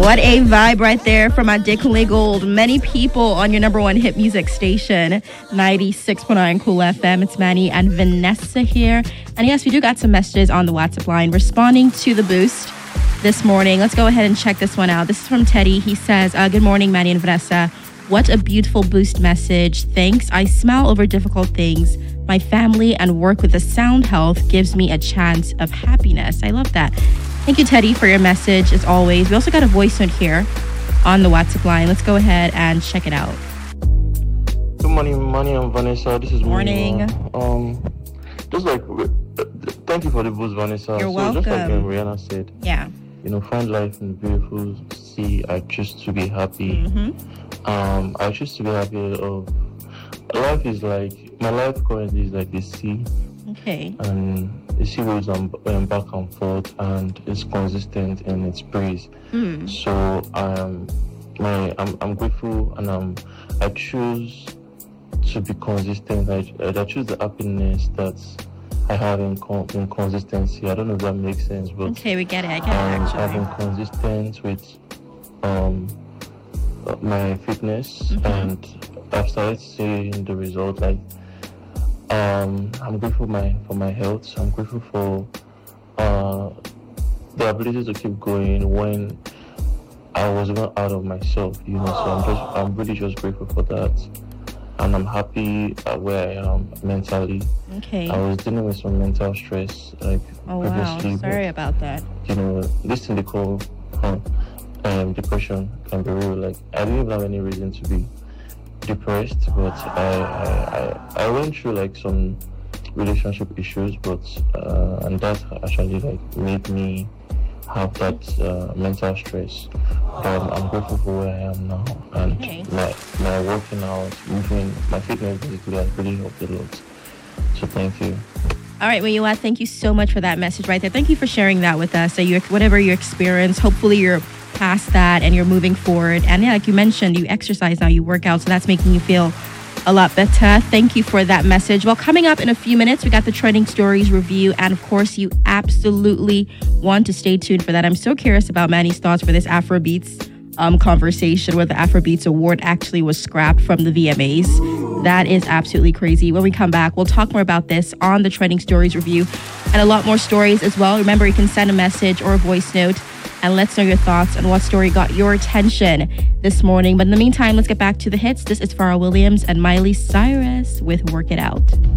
What a vibe right there from Adekunle Gold. Many people on your number one hit music station, 96.9 Cool FM. It's Manny and Vanessa here. And yes, we do got some messages on the WhatsApp line responding to the boost this morning. Let's go ahead and check this one out. This is from Teddy. He says, good morning, Manny and Vanessa. What a beautiful boost message. Thanks. I smile over difficult things. My family and work with the sound health gives me a chance of happiness. I love that. Thank you, Teddy, for your message, as always. We also got a voice note here on the WhatsApp line. Let's go ahead and check it out. Good morning, Manny and Vanessa. This is morning. Thank you for the boost, Vanessa. You're welcome. Just like Rihanna said, yeah, find life in the beautiful sea. I choose to be happy. Mm-hmm. I choose to be happy. Life is like, my life currently is like the sea. Okay. And the sea goes back and forth, and it's consistent in its praise. So I'm grateful, and I choose to be consistent. I choose the happiness that I have in consistency. I don't know if that makes sense, but okay, we get it. I get it. Actually, I've been consistent with my fitness, and I've started seeing the result. Like, I'm grateful for my health. I'm grateful for the ability to keep going when I was even out of myself. So I'm really just grateful for that, and I'm happy at where I am mentally. Okay. I was dealing with some mental stress previously. Wow, sorry about that. This thing they call depression can be real. Like, I didn't even have any reason to be depressed, but I went through like some relationship issues, but and that actually made me have that mental stress. I'm grateful for where I am now, and my working out, moving, my fitness basically has really helped a lot. So thank you. All right, Mayua, thank you so much for that message right there. Thank you for sharing that with us. Whatever your experience, hopefully you're past that and you're moving forward. And yeah, like you mentioned, you exercise now, you work out, so that's making you feel a lot better. Thank you for that message. Well, coming up in a few minutes, we got the trending stories review, and of course, you absolutely want to stay tuned for that. I'm so curious about Manny's thoughts for this Afrobeats conversation where the Afrobeats award actually was scrapped from the VMAs. That is absolutely crazy. When we come back, we'll talk more about this on the trending stories review and a lot more stories as well. Remember, you can send a message or a voice note and let's know your thoughts on what story got your attention this morning. But in the meantime, let's get back to the hits. This is Pharrell Williams and Miley Cyrus with Work It Out.